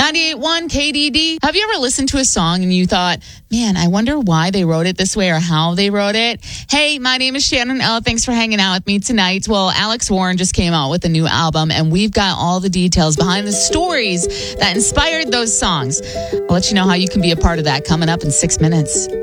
98.1 KDD. Have you ever listened to a song and you thought, man, I wonder why they wrote it this way or how they wrote it? Hey, my name is Shannon L. Thanks for hanging out with me tonight. Well, Alex Warren just came out with a new album, and we've got all the details behind the stories that inspired those songs. I'll let you know how you can be a part of that coming up in 6 minutes.